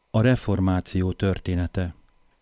A reformáció története.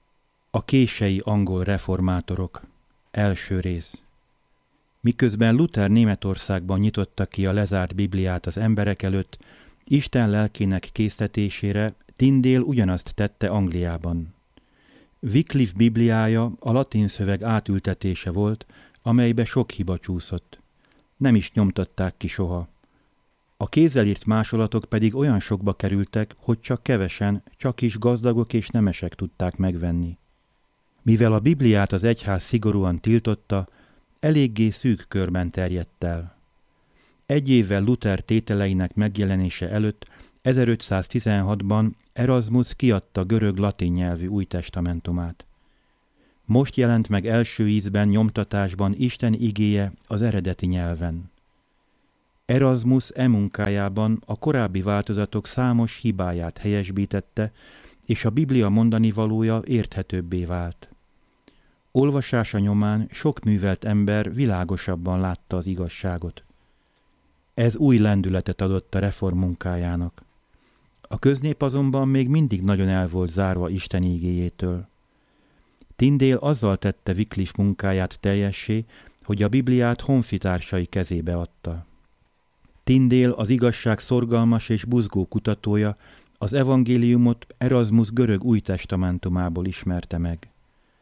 A kései angol reformátorok. Első rész. Miközben Luther Németországban nyitotta ki a lezárt Bibliát az emberek előtt, Isten lelkének késztetésére Tyndale ugyanazt tette Angliában. Wycliffe Bibliája a latin szöveg átültetése volt, amelybe sok hiba csúszott. Nem is nyomtatták ki soha. A kézzel írt másolatok pedig olyan sokba kerültek, hogy csak kevesen, csak is gazdagok és nemesek tudták megvenni. Mivel a Bibliát az egyház szigorúan tiltotta, eléggé szűk körben terjedt el. Egy évvel Luther tételeinek megjelenése előtt, 1516-ban Erasmus kiadta görög-latin nyelvű új testamentumát. Most jelent meg első ízben nyomtatásban Isten igéje az eredeti nyelven. Erasmus munkájában a korábbi változatok számos hibáját helyesbítette, és a Biblia mondani valója érthetőbbé vált. Olvasása nyomán sok művelt ember világosabban látta az igazságot. Ez új lendületet adott a reform munkájának. A köznép azonban még mindig nagyon el volt zárva Isten igéjétől. Tyndale azzal tette Wycliffe munkáját teljessé, hogy a Bibliát honfitársai kezébe adta. Tyndale az igazság szorgalmas és buzgó kutatója, az evangéliumot Erasmus görög új testamentumából ismerte meg.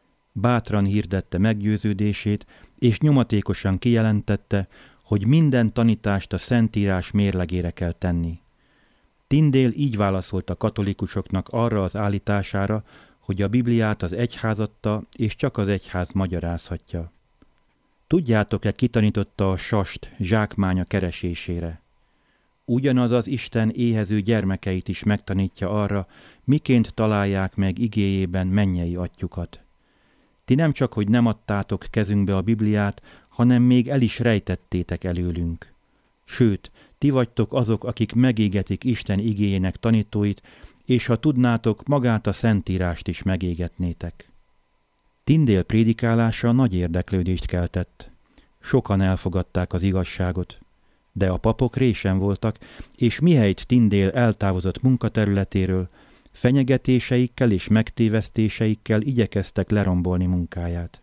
Bátran hirdette meggyőződését, és nyomatékosan kijelentette, hogy minden tanítást a Szentírás mérlegére kell tenni. Tyndale így válaszolt a katolikusoknak arra az állítására, hogy a Bibliát az egyház adta, és csak az egyház magyarázhatja. Tudjátok-e, ki tanította a sast zsákmánya keresésére? Ugyanaz az Isten éhező gyermekeit is megtanítja arra, miként találják meg igéjében mennyei atyjukat. Ti nem csak, hogy nem adtátok kezünkbe a Bibliát, hanem még el is rejtettétek előlünk. Sőt, ti vagytok azok, akik megégetik Isten igéjének tanítóit, és ha tudnátok, magát a Szentírást is megégetnétek. Tyndale prédikálása nagy érdeklődést keltett. Sokan elfogadták az igazságot, de a papok résen voltak, és mihelyt Tyndale eltávozott munkaterületéről, fenyegetéseikkel és megtévesztéseikkel igyekeztek lerombolni munkáját.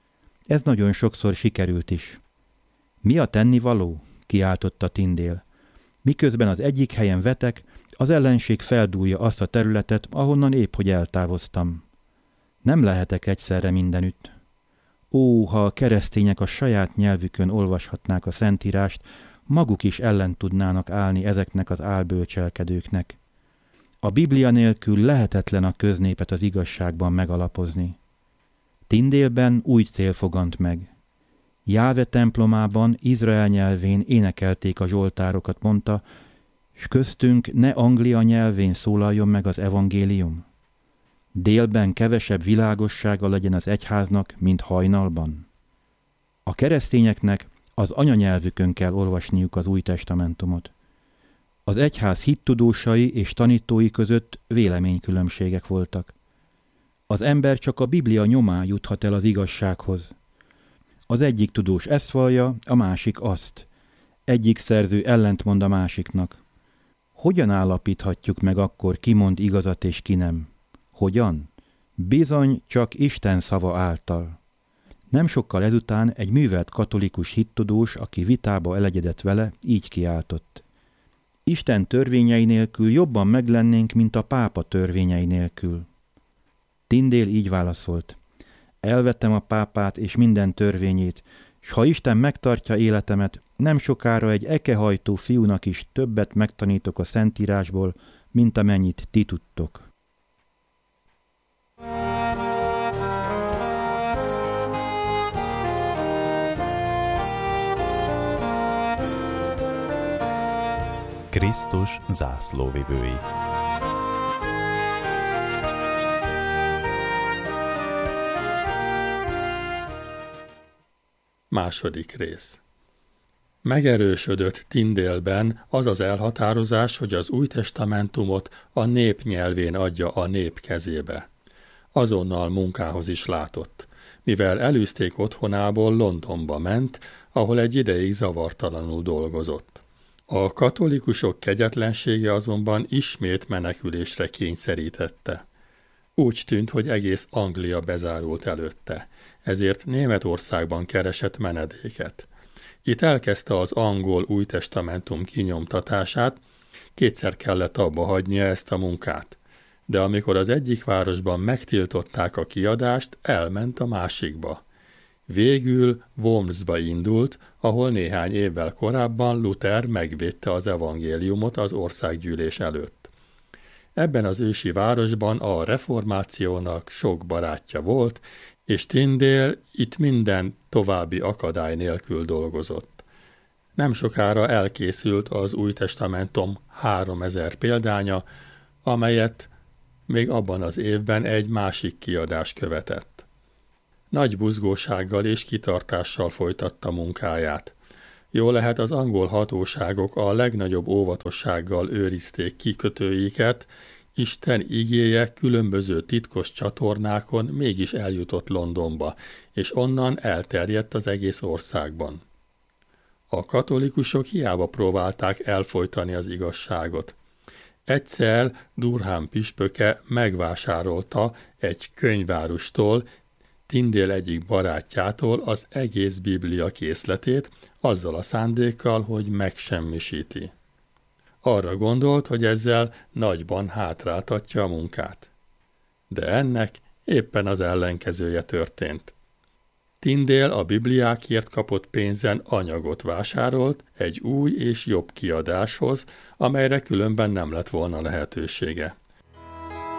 Ez nagyon sokszor sikerült is. Mi a tennivaló? Kiáltotta Tyndale. Miközben az egyik helyen vetek, az ellenség feldúlja azt a területet, ahonnan épp hogy eltávoztam. Nem lehetek egyszerre mindenütt. Ó, ha a keresztények a saját nyelvükön olvashatnák a Szentírást, maguk is ellen tudnának állni ezeknek az álbölcselkedőknek. A Biblia nélkül lehetetlen a köznépet az igazságban megalapozni. Tyndaleben új cél fogant meg. Jáve templomában Izrael nyelvén énekelték a zsoltárokat, mondta, s köztünk ne Anglia nyelvén szólaljon meg az evangélium. Délben kevesebb világossága legyen az egyháznak, mint hajnalban. A keresztényeknek az anyanyelvükön kell olvasniuk az új testamentumot. Az egyház hittudósai és tanítói között véleménykülönbségek voltak. Az ember csak a Biblia nyomán juthat el az igazsághoz. Az egyik tudós ezt vallja, a másik azt. Egyik szerző ellentmond a másiknak. Hogyan állapíthatjuk meg akkor, ki mond igazat és ki nem? Hogyan? Bizony csak Isten szava által. Nem sokkal ezután egy művelt katolikus hittudós, aki vitába elegyedett vele, így kiáltott. Isten törvényei nélkül jobban meglennénk, mint a pápa törvényei nélkül. Tyndale így válaszolt. Elvettem a pápát és minden törvényét, s ha Isten megtartja életemet, nem sokára egy ekehajtó fiúnak is többet megtanítok a Szentírásból, mint amennyit ti tudtok. Krisztus zászlóvivői. Második rész. Megerősödött Tyndaleben az az elhatározás, hogy az új testamentumot a nép nyelvén adja a nép kezébe. Azonnal munkához is látott, mivel elűzték otthonából, Londonba ment, ahol egy ideig zavartalanul dolgozott. A katolikusok kegyetlensége azonban ismét menekülésre kényszerítette. Úgy tűnt, hogy egész Anglia bezárult előtte, ezért Németországban keresett menedéket. Itt elkezdte az angol új testamentum kinyomtatását, kétszer kellett abba hagynia ezt a munkát. De amikor az egyik városban megtiltották a kiadást, elment a másikba. Végül Wormsba indult, ahol néhány évvel korábban Luther megvédte az evangéliumot az országgyűlés előtt. Ebben az ősi városban a reformációnak sok barátja volt, és Tyndale itt minden további akadály nélkül dolgozott. Nem sokára elkészült az Új Testamentum 3000 példánya, amelyet még abban az évben egy másik kiadás követett. Nagy buzgósággal és kitartással folytatta munkáját. Jól lehet, az angol hatóságok a legnagyobb óvatossággal őrizték kikötőiket, Isten igéje különböző titkos csatornákon mégis eljutott Londonba, és onnan elterjedt az egész országban. A katolikusok hiába próbálták elfojtani az igazságot. Egyszer Durham püspöke megvásárolta egy könyvárustól, Tyndale egyik barátjától az egész Biblia készletét, azzal a szándékkal, hogy megsemmisíti. Arra gondolt, hogy ezzel nagyban hátráltatja a munkát. De ennek éppen az ellenkezője történt. Tyndale a Bibliákért kapott pénzen anyagot vásárolt egy új és jobb kiadáshoz, amelyre különben nem lett volna lehetősége.